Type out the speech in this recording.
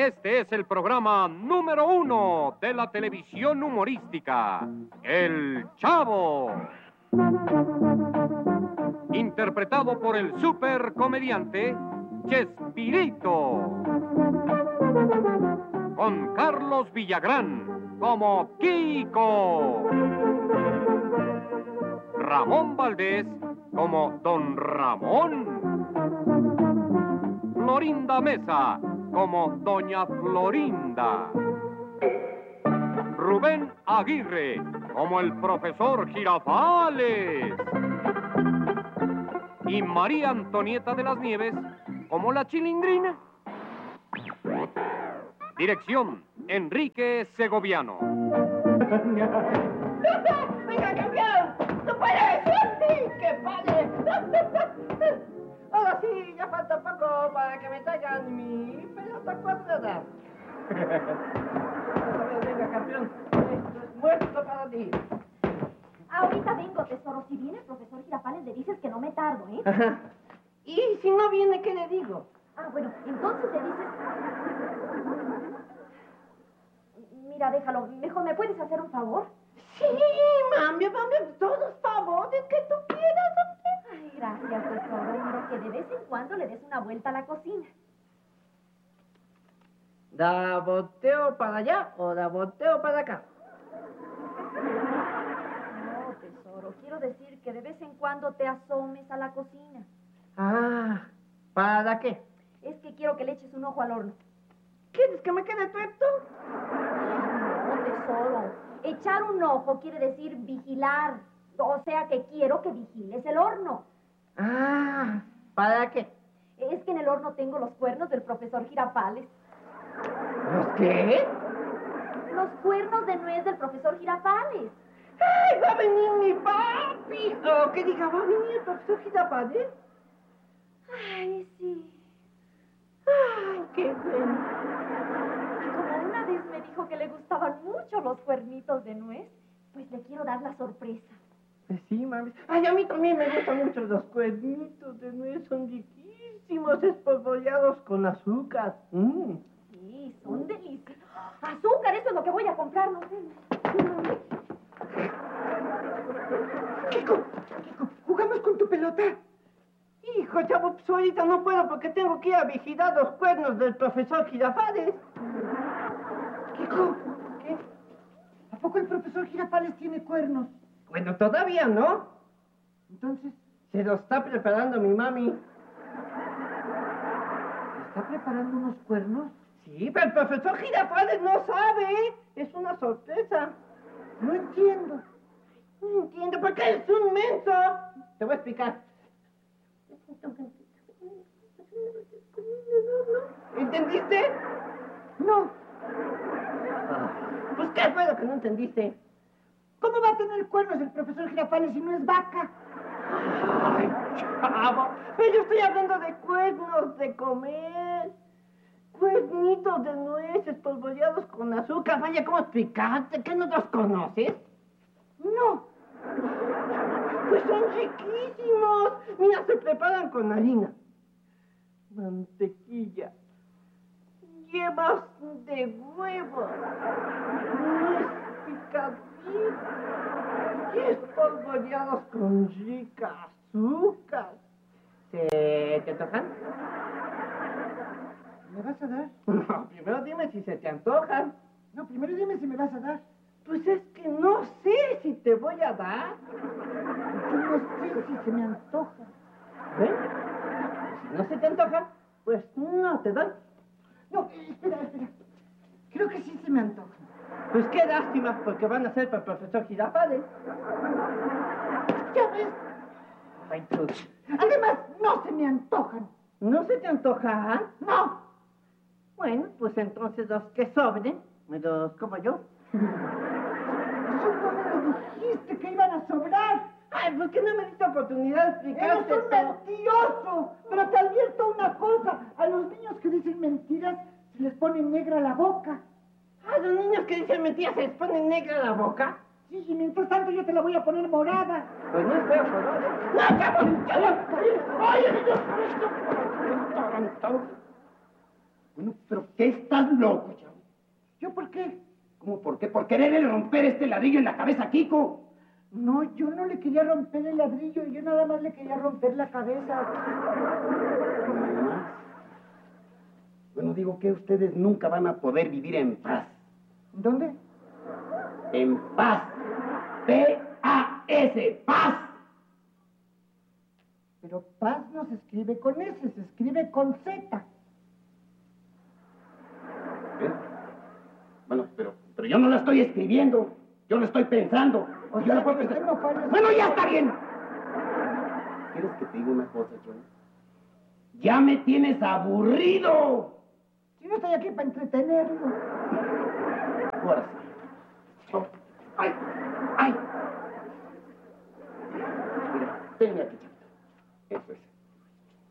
Este es el programa número 1 de la televisión humorística, El Chavo. Interpretado por el supercomediante Chespirito. Con Carlos Villagrán como Kiko. Ramón Valdés como Don Ramón. Florinda Mesa como Doña Florinda. Rubén Aguirre como el profesor Girafales. Y María Antonieta de las Nieves como la Chilindrina. Dirección, Enrique Segoviano. ¡Venga, campeón! ¡No puede ser! ¡Qué padre! Ahora sí, ya falta poco para que me traigan mi pelota cuadrada. A ver, venga, campeón. Esto es muerto para ti. Ahorita vengo, tesoro. Si viene el profesor Girafales, le dices que no me tardo, ¿eh? Ajá. Y si no viene, ¿qué le digo? Ah, bueno, entonces le dices... Mira, déjalo. Mejor, ¿me puedes hacer un favor? Sí, mami, todos los favores que tú quieras. Ay, gracias, tesoro. Mira, que de vez en cuando le des una vuelta a la cocina. ¿Da volteo para allá o da volteo para acá? No, tesoro. Quiero decir que de vez en cuando te asomes a la cocina. Ah, ¿para qué? Es que quiero que le eches un ojo al horno. ¿Quieres que me quede tuerto? No, tesoro. Echar un ojo quiere decir vigilar. O sea que quiero que vigiles el horno. Ah, ¿para qué? Es que en el horno tengo los cuernos del profesor Girafales. ¿Los qué? Los cuernos de nuez del profesor Girafales. ¡Ay, va a venir mi papi! ¿O qué diga, va a venir el profesor Girafales? Ay, sí. ¡Ay, qué bueno! Como una vez me dijo que le gustaban mucho los cuernitos de nuez, pues le quiero dar la sorpresa. Pues sí, mami. Ay, a mí también me gustan mucho los cuernitos de nuez, son riquísimos, espolvoreados con azúcar. Sí, son deliciosos. Azúcar, eso es lo que voy a comprar, no sé. Kiko, ¿jugamos con tu pelota? Hijo, chavo, pues ahorita no puedo porque tengo que ir a vigilar los cuernos del profesor Girafales. Kiko, ¿qué? ¿A poco el profesor Girafales tiene cuernos? Bueno, todavía no. Entonces, se lo está preparando mi mami. ¿Está preparando unos cuernos? Sí, pero el profesor Girafales no sabe. Es una sorpresa. No entiendo. No entiendo, porque eres un menso. Te voy a explicar. ¿Entendiste? No. Pues, ¿qué fue lo que no entendiste? ¿Cómo va a tener cuernos el profesor Girafales si no es vaca? Ay, chavo, pero yo estoy hablando de cuernos de comer. Cuernitos de nuez espolvoreados con azúcar. Vaya, ¿cómo explicarte? ¿Que no los conoces? No. Pues son riquísimos. Mira, se preparan con harina, mantequilla, yemas de huevo, nuez picadita y espolvoreados con rica azúcar. ¿Se te antojan? ¿Me vas a dar? No, primero dime si se te antojan. No, primero dime si me vas a dar. Pues es que no sé si te voy a dar. Yo no sé si se me antoja. ¿Ven? Si no se te antoja, pues no te doy. No, espera. Creo que sí se me antoja. Pues qué lástima, porque van a ser para el profesor Girafales. ¿Ya ves? Ay, tú. Además, no se me antojan. ¿No se te antojan? No. Bueno, pues entonces los que sobren, me los como yo. Eso no me lo dijiste, que iban a sobrar. Ay, ¿por qué no me diste oportunidad de explicarte? ¡Eres un mentiroso! Pero te advierto una cosa. A los niños que dicen mentiras se les pone negra la boca. ¿A los niños que dicen mentiras se les pone negra la boca? Sí, y mientras tanto yo te la voy a poner morada. Pues no es feo, ¿no? ¡No, cabrón! ¡Oye, niños! Bueno, pero ¿qué estás loco, chavo? ¿Yo por qué? ¿Cómo por qué? ¿Por querer romper este ladrillo en la cabeza a Kiko? No, yo no le quería romper el ladrillo, yo nada más le quería romper la cabeza. ¿Más? Bueno, digo que ustedes nunca van a poder vivir en paz. ¿Dónde? En paz. P-A-S, paz. Pero paz no se escribe con S, se escribe con Z. ¿Eh? Bueno, pero yo no la estoy escribiendo. Yo lo estoy pensando. O Yo sea, la puedo que pensar. usted no parece- Bueno, ya está bien. ¿Quieres que te diga una cosa, Johnny? Ya me tienes aburrido. Si no estoy aquí para entretenerlo. Ahora sí. Oh, ay, ay. Mira, tenme aquí, chavita. Eso es.